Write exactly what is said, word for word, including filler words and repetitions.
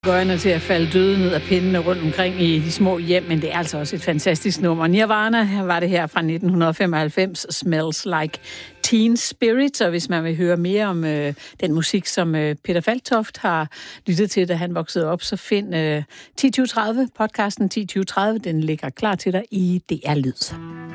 Gøjner til at falde døde ned af pindene rundt omkring i de små hjem, men det er altså også et fantastisk nummer. Nirvana var det her fra nitten femoghalvfems, Smells Like Teen Spirit, og hvis man vil høre mere om øh, den musik, som øh, Peter Falktoft har lyttet til, da han voksede op, så find øh, ti tyve tredive, podcasten ti tyve tredive, den ligger klar til dig i D R Lyd.